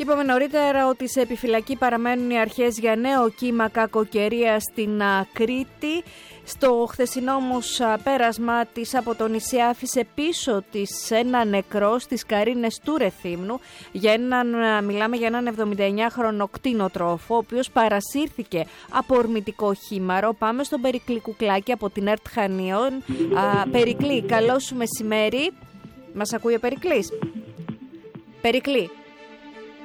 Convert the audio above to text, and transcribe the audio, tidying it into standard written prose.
Είπαμε νωρίτερα ότι σε επιφυλακή παραμένουν οι αρχές για νέο κύμα κακοκαιρίας στην Κρήτη. Στο χθεσινό όμως πέρασμα της από το νησί άφησε πίσω της ένα νεκρό στις Καρίνες του Ρεθύμνου. Μιλάμε για έναν 79χρονο κτηνοτρόφο, ο οποίος παρασύρθηκε από ορμητικό χήμαρο. Πάμε στον Περικλή Κουκλάκη από την ΕΡΤ Χανίων. Περικλή, καλό σου μεσημέρι. Μας ακούει ο Περικλής? Περικλή.